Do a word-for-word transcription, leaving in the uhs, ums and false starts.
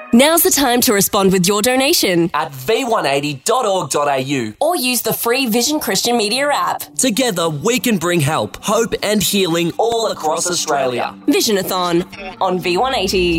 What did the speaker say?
Now's the time to respond with your donation at v one eighty dot org dot a u or use the free Vision Christian Media app. Together, we can bring help, hope and healing all across Australia. Visionathon on V one eighty.